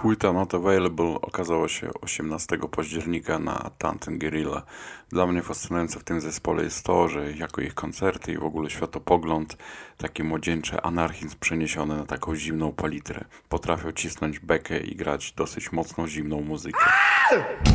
Płyta Not Available okazała się 18 października na Tanten Guerilla. Dla mnie fascynujące w tym zespole jest to, że jako ich koncerty i w ogóle światopogląd, taki młodzieńczy anarchizm przeniesiony na taką zimną palitrę. Potrafią cisnąć bekę i grać dosyć mocną, zimną muzykę.